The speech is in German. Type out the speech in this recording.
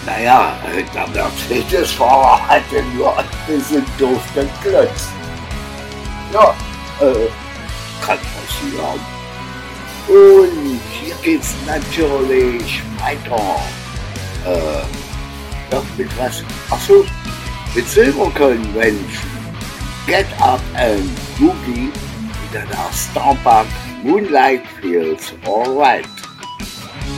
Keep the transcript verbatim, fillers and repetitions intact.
Naja, der Mercedes-Fahrer hatte nur ein bisschen duften Klötz. Ja, äh, kann passieren. Und hier geht's natürlich weiter. Äh, ja, mit was? Achso, mit Silver Convention. Get Up and Boogie mit der Starbuck Moonlight Feels Alright.